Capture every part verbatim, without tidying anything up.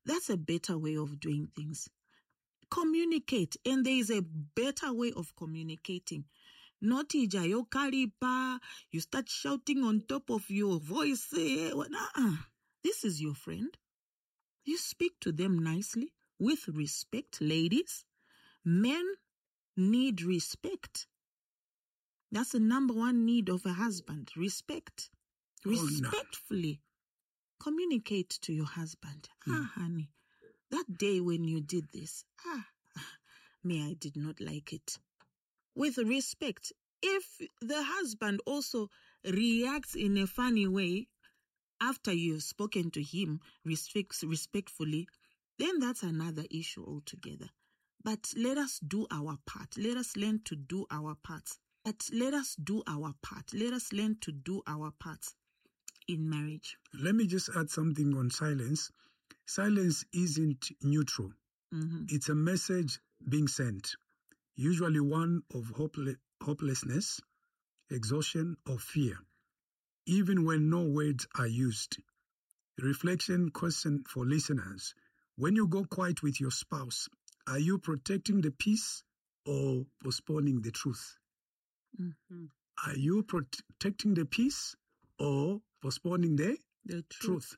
That's a better way of doing things. Communicate, and there is a better way of communicating. Not ijayo kalipa, you start shouting on top of your voice. Eh, uh-uh. This is your friend. You speak to them nicely, with respect, ladies. Men need respect. That's the number one need of a husband, respect. Respectfully. Oh, no. Communicate to your husband. Mm. Ah, honey, that day when you did this, ah, me, I did not like it. With respect. If the husband also reacts in a funny way after you've spoken to him respect, respectfully, then that's another issue altogether. But let us do our part. Let us learn to do our parts. But let us do our part. Let us learn to do our parts in marriage. Let me just add something on silence. Silence isn't neutral. Mm-hmm. It's a message being sent, usually one of hopeless, hopelessness, exhaustion, or fear, even when no words are used. Reflection question for listeners. When you go quiet with your spouse, are you protecting the peace or postponing the truth? Mm-hmm. Are you protecting the peace or postponing the, the truth. truth?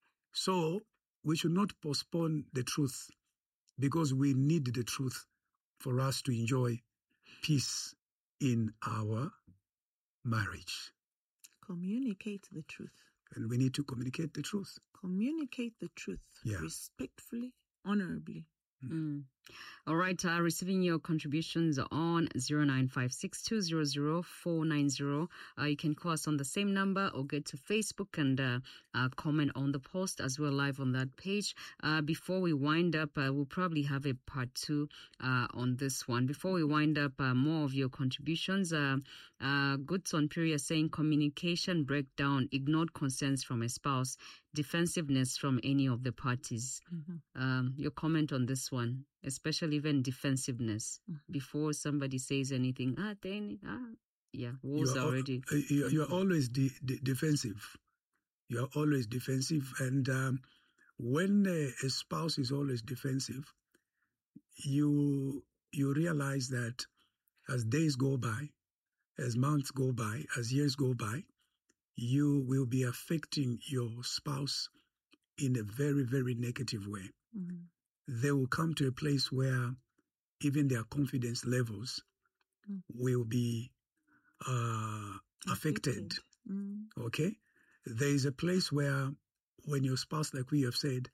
So we should not postpone the truth, because we need the truth for us to enjoy peace in our marriage. Communicate the truth. And we need to communicate the truth. Communicate the truth. Yeah. Respectfully, honorably. Mm. All right, uh, receiving your contributions on zero nine five six two zero zero four nine zero. Uh, you can call us on the same number or go to Facebook and uh, uh, comment on the post as well live on that page. Uh, before we wind up, uh, we'll probably have a part two uh, on this one. Before we wind up, uh, more of your contributions. Uh, uh, Goods on Period saying communication breakdown, ignored concerns from a spouse, defensiveness from any of the parties. Mm-hmm. Um, your comment on this one, especially even defensiveness, mm-hmm. before somebody says anything. Ah, then, ah, yeah, wars you are, already. You, you are always de- de- defensive. You are always defensive. And um, when a, a spouse is always defensive, you you realize that as days go by, as months go by, as years go by, you will be affecting your spouse in a very, very negative way. Mm-hmm. They will come to a place where even their confidence levels mm. will be uh, affected. affected. Mm. Okay? There is a place where when your spouse, like we have said,